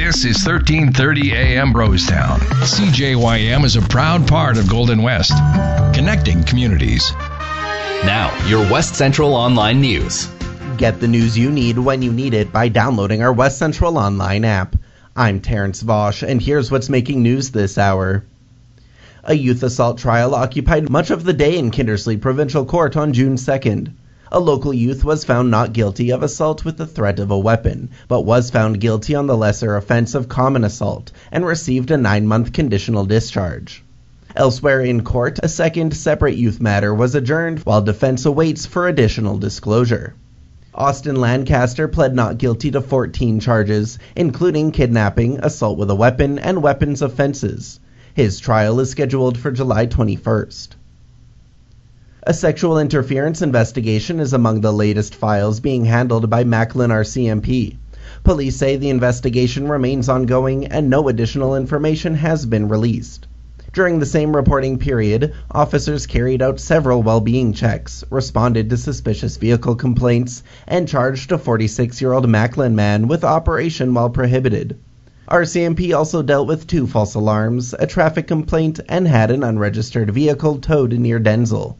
This is 1330 AM Brosetown. CJYM is a proud part of Golden West, connecting communities. Now, your West Central Online News. Get the news you need when you need it by downloading our West Central Online app. I'm Terrence Vosch, and here's what's making news this hour. A youth assault trial occupied much of the day in Kindersley Provincial Court on June 2nd. A local youth was found not guilty of assault with the threat of a weapon, but was found guilty on the lesser offense of common assault and received a 9-month conditional discharge. Elsewhere in court, a second separate youth matter was adjourned while defense awaits for additional disclosure. Austin Lancaster pled not guilty to 14 charges, including kidnapping, assault with a weapon, and weapons offenses. His trial is scheduled for July 21st. A sexual interference investigation is among the latest files being handled by Macklin RCMP. Police say the investigation remains ongoing and no additional information has been released. During the same reporting period, officers carried out several well-being checks, responded to suspicious vehicle complaints, and charged a 46-year-old Macklin man with operation while prohibited. RCMP also dealt with 2 false alarms, a traffic complaint, and had an unregistered vehicle towed near Denzel.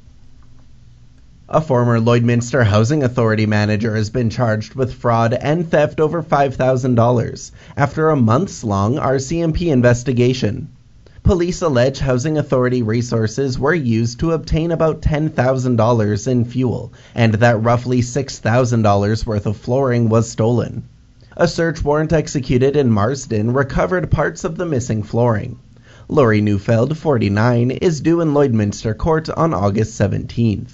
A former Lloydminster Housing Authority manager has been charged with fraud and theft over $5,000 after a months-long RCMP investigation. Police allege Housing Authority resources were used to obtain about $10,000 in fuel, and that roughly $6,000 worth of flooring was stolen. A search warrant executed in Marsden recovered parts of the missing flooring. Laurie Neufeld, 49, is due in Lloydminster Court on August 17th.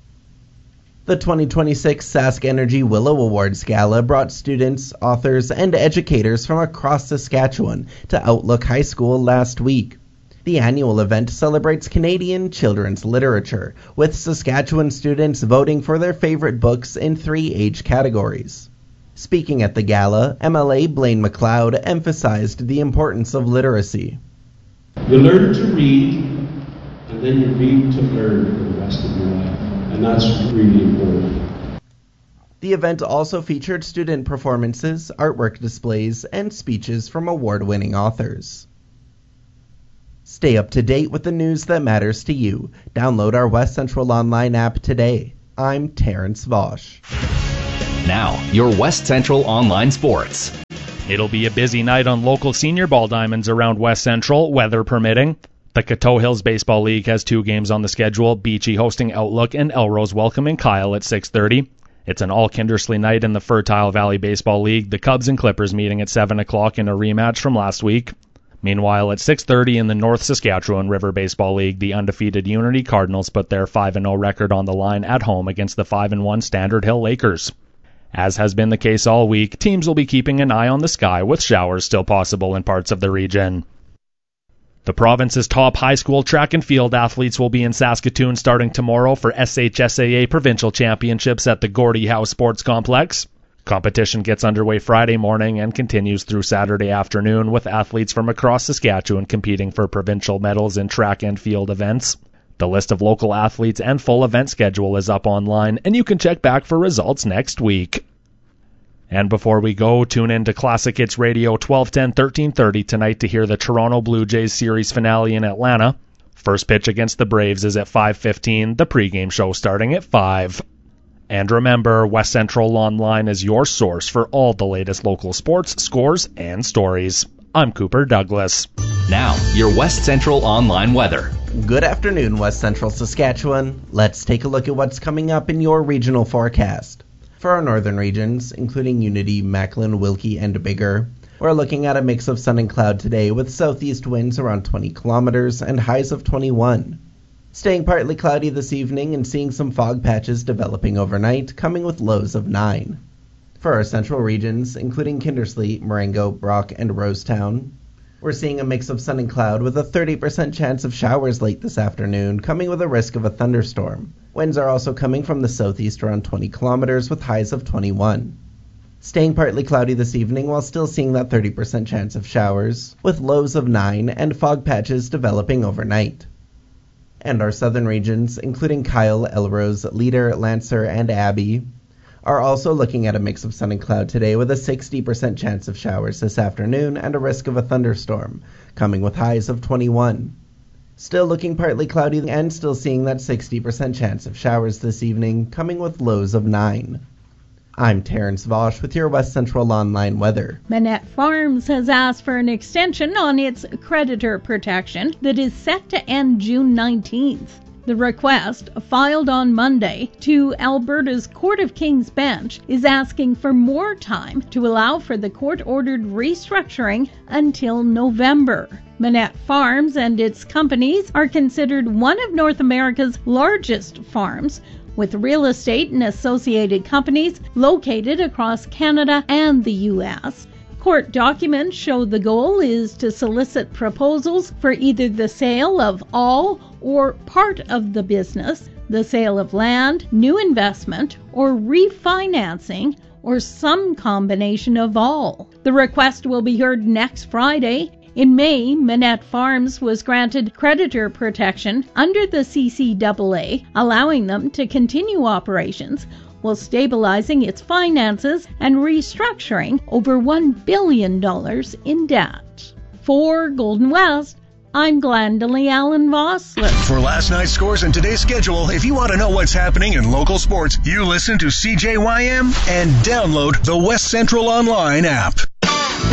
The 2026 Sask Energy Willow Awards Gala brought students, authors, and educators from across Saskatchewan to Outlook High School last week. The annual event celebrates Canadian children's literature, with Saskatchewan students voting for their favorite books in 3 age categories. Speaking at the gala, MLA Blaine McLeod emphasized the importance of literacy. You learn to read, and then you read to learn for the rest of your life. And that's really important. The event also featured student performances, artwork displays, and speeches from award-winning authors. Stay up to date with the news that matters to you. Download our West Central Online app today. I'm Terrence Vosch. Now, your West Central Online Sports. It'll be a busy night on local senior ball diamonds around West Central, weather permitting. The Coteau Hills Baseball League has 2 games on the schedule, Beachy hosting Outlook and Elrose welcoming Kyle at 6:30. It's an all-Kindersley night in the Fertile Valley Baseball League, the Cubs and Clippers meeting at 7 o'clock in a rematch from last week. Meanwhile, at 6:30 in the North Saskatchewan River Baseball League, the undefeated Unity Cardinals put their 5-0 record on the line at home against the 5-1 Standard Hill Lakers. As has been the case all week, teams will be keeping an eye on the sky with showers still possible in parts of the region. The province's top high school track and field athletes will be in Saskatoon starting tomorrow for SHSAA Provincial Championships at the Gordie Howe Sports Complex. Competition gets underway Friday morning and continues through Saturday afternoon with athletes from across Saskatchewan competing for provincial medals in track and field events. The list of local athletes and full event schedule is up online, and you can check back for results next week. And before we go, tune in to Classic Hits Radio 1210 1330 tonight to hear the Toronto Blue Jays series finale in Atlanta. First pitch against the Braves is at 5:15, the pregame show starting at 5. And remember, West Central Online is your source for all the latest local sports, scores, and stories. I'm Cooper Douglas. Now, your West Central Online weather. Good afternoon, West Central Saskatchewan. Let's take a look at what's coming up in your regional forecast. For our northern regions, including Unity, Macklin, Wilkie, and Biggar, we're looking at a mix of sun and cloud today with southeast winds around 20 kilometers and highs of 21. Staying partly cloudy this evening and seeing some fog patches developing overnight, coming with lows of 9. For our central regions, including Kindersley, Marengo, Brock, and Rosetown, we're seeing a mix of sun and cloud with a 30% chance of showers late this afternoon, coming with a risk of a thunderstorm. Winds are also coming from the southeast around 20 kilometers with highs of 21. Staying partly cloudy this evening while still seeing that 30% chance of showers, with lows of 9 and fog patches developing overnight. And our southern regions, including Kyle, Elrose, Leader, Lancer, and Abbey, are also looking at a mix of sun and cloud today with a 60% chance of showers this afternoon and a risk of a thunderstorm, coming with highs of 21. Still looking partly cloudy and still seeing that 60% chance of showers this evening, coming with lows of 9. I'm Terrence Vosch with your West Central Online weather. Manette Farms has asked for an extension on its creditor protection that is set to end June 19th. The request, filed on Monday to Alberta's Court of King's Bench, is asking for more time to allow for the court-ordered restructuring until November. Manette Farms and its companies are considered one of North America's largest farms, with real estate and associated companies located across Canada and the U.S. Court documents show the goal is to solicit proposals for either the sale of all or part of the business, the sale of land, new investment, or refinancing, or some combination of all. The request will be heard next Friday. In May, Manette Farms was granted creditor protection under the CCAA, allowing them to continue operations while stabilizing its finances and restructuring over $1 billion in debt. For Golden West, I'm Glendalee Allen Vossler. For last night's scores and today's schedule, if you want to know what's happening in local sports, you listen to CJYM and download the West Central Online app.